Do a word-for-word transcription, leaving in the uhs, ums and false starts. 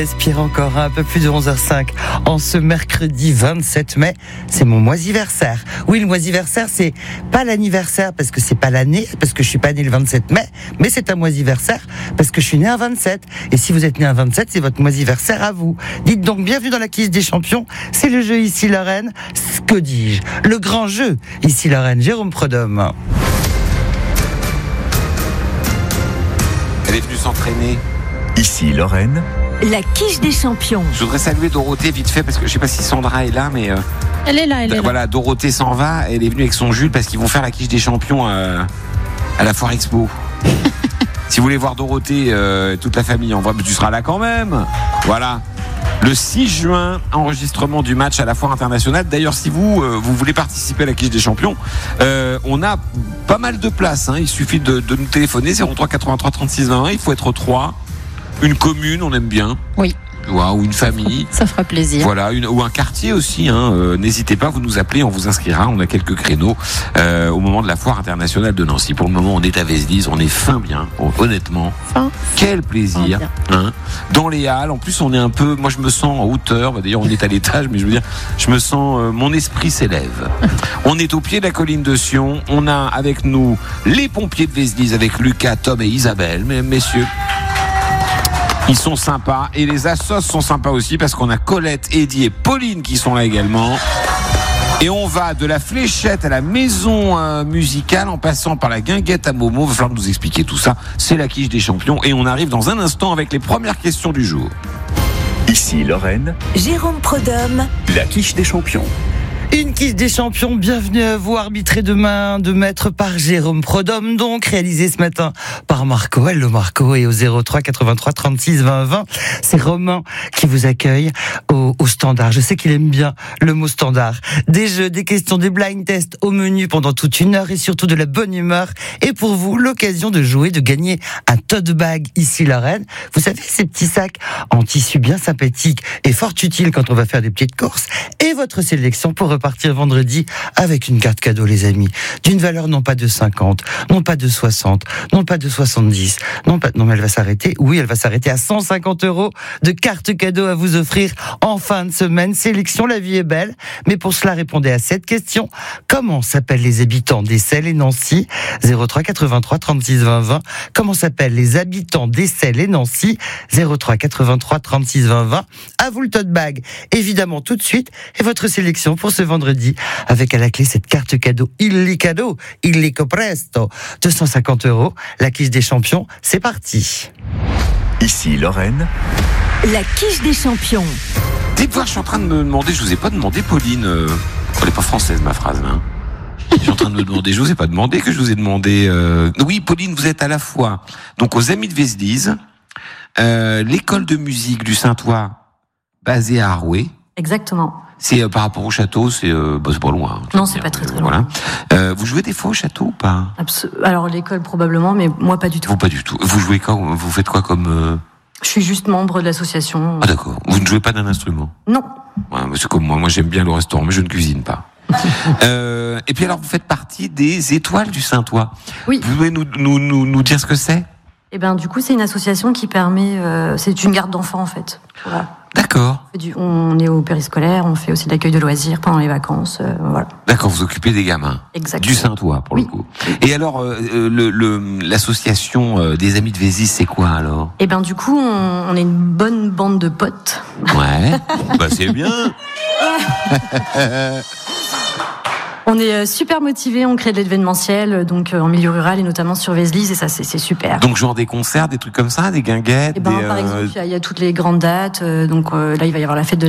Respire encore un peu plus de onze heures cinq en ce mercredi vingt-sept mai, c'est mon moisiversaire. Oui, le moisiversaire, c'est pas l'anniversaire parce que c'est pas l'année, parce que je suis pas né le vingt-sept mai, mais c'est un moisiversaire parce que je suis né un vingt-sept. Et si vous êtes né un vingt-sept, c'est votre moisiversaire à vous. Dites donc, bienvenue dans la quiche des champions, c'est le jeu Ici Lorraine, que dis-je, le grand jeu Ici Lorraine, Jérôme Prodhomme. Elle est venue s'entraîner. Ici Lorraine. La quiche des champions. Je voudrais saluer Dorothée vite fait parce que je sais pas si Sandra est là, mais euh, elle est là, elle est là. Voilà, Dorothée s'en va. Elle est venue avec son Jules parce qu'ils vont faire la quiche des champions euh, à la Foire Expo. Si vous voulez voir Dorothée, euh, toute la famille en vrai, tu seras là quand même. Voilà. Le six juin, enregistrement du match à la Foire internationale. D'ailleurs, si vous euh, vous voulez participer à la quiche des champions, euh, on a pas mal de places. Hein. Il suffit de, de nous téléphoner zéro trois quatre-vingt-trois trente-six vingt. Il faut être trois. Une commune, on aime bien. Oui. Ou une famille. Ça fera plaisir. Voilà, une, ou un quartier aussi. Hein. Euh, n'hésitez pas, vous nous appelez, on vous inscrira. On a quelques créneaux euh, au moment de la Foire internationale de Nancy. Pour le moment, on est à Vézelise, on est fin bien, honnêtement. Fin. Quel plaisir. Hein. Dans les halles, en plus, on est un peu. Moi, je me sens en hauteur. Bah, d'ailleurs, on est à l'étage, mais je veux dire, je me sens. Euh, mon esprit s'élève. On est au pied de la colline de Sion. On a avec nous les pompiers de Vézelise avec Lucas, Tom et Isabelle, mesdames, messieurs. Ils sont sympas et les assos sont sympas aussi parce qu'on a Colette, Eddie et Pauline qui sont là également. Et on va de la fléchette à la maison euh, musicale en passant par la guinguette à Momo. Il va falloir nous expliquer tout ça. C'est la quiche des champions et on arrive dans un instant avec les premières questions du jour. Ici Lorraine. Jérôme Prodhomme. La quiche des champions. Une quiche des champions, bienvenue à vous, arbitré demain de maître par Jérôme Prodhomme, donc réalisé ce matin par Marco. Hello Marco, et au zéro trois quatre-vingt-trois trente-six vingt vingt, c'est Romain qui vous accueille au, au standard. Je sais qu'il aime bien le mot standard. Des jeux, des questions, des blind tests au menu pendant toute une heure et surtout de la bonne humeur. Et pour vous, l'occasion de jouer, de gagner un tote bag Ici Lorraine. Vous savez, ces petits sacs en tissu bien sympathiques et fort utiles quand on va faire des petites courses. Et votre sélection pour partir vendredi avec une carte cadeau, les amis, d'une valeur non pas de cinquante, non pas de soixante, non pas de soixante-dix, non pas, non mais elle va s'arrêter, oui elle va s'arrêter à cent cinquante euros de carte cadeau à vous offrir en fin de semaine. Sélection, la vie est belle, mais pour cela répondez à cette question: comment s'appellent les habitants d'Essel et Nancy? Zéro trois quatre-vingt-trois trente-six vingt vingt. Comment s'appellent les habitants d'Essel et Nancy? Zéro trois quatre-vingt-trois trente-six vingt vingt. À vous le tote bag, évidemment tout de suite, et votre sélection pour ce vendredi, avec à la clé cette carte cadeau illico, illico presto, deux cent cinquante euros. La quiche des champions, c'est parti. Ici Lorraine. La quiche des champions. Dites voir, je suis en train de me demander, je vous ai pas demandé, Pauline, euh, elle est pas française ma phrase, hein. Je suis en train de me demander, je vous ai pas demandé que je vous ai demandé. Euh... Oui, Pauline, vous êtes à la fois donc aux Amis de Vézelise, euh, l'école de musique du Saint-Ouen, basée à Arouet. Exactement. C'est euh, par rapport au château, c'est, euh, bah, c'est pas loin. Hein, non, c'est pas très très loin. Voilà. Euh, vous jouez des fois au château ou pas? Absol- Alors l'école probablement, mais moi pas du tout. Vous pas du tout. Vous jouez quoi? Vous faites quoi comme euh... Je suis juste membre de l'association. Ah d'accord. Vous ne jouez pas d'un instrument? Non. Ouais, c'est comme moi. Moi j'aime bien le restaurant, mais je ne cuisine pas. euh, et puis alors vous faites partie des Étoiles du Saint-Ouen. Oui. Vous pouvez nous, nous, nous, nous dire ce que c'est? Eh ben du coup c'est une association qui permet, euh, c'est une garde d'enfants en fait. Voilà. D'accord. On, fait du, on est au périscolaire, on fait aussi de l'accueil de loisirs pendant les vacances, euh, voilà. D'accord, vous occupez des gamins. Exactement. Du Saint-Ouen pour oui. le coup. Et alors euh, le, le, l'association euh, des Amis de Vézelise, c'est quoi alors? Eh ben du coup on, on est une bonne bande de potes. Ouais. Bah c'est bien. On est super motivés, on crée de l'événementiel, donc en milieu rural et notamment sur Vézelise, et ça c'est, c'est super. Donc genre des concerts, des trucs comme ça, des guinguettes. Et ben, des, par euh... exemple, il y, y a toutes les grandes dates, euh, donc euh, là il va y avoir la fête de